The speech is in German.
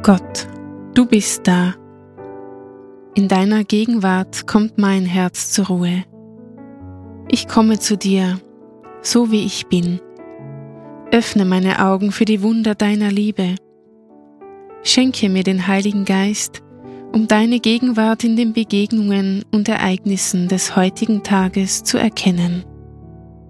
Gott, du bist da. In deiner Gegenwart kommt mein Herz zur Ruhe. Ich komme zu dir, so wie ich bin. Öffne meine Augen für die Wunder deiner Liebe. Schenke mir den Heiligen Geist, um deine Gegenwart in den Begegnungen und Ereignissen des heutigen Tages zu erkennen.